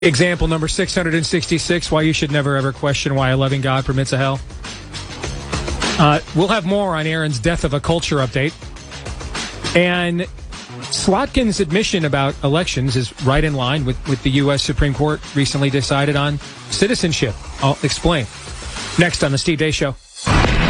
Example number 666, why you should never ever question why a loving God permits a hell. We'll have more on Aaron's Death of a Culture update. And Slotkin's admission about elections is right in line with the U.S. Supreme Court recently decided on citizenship. I'll explain. Next on The Steve Deace Show.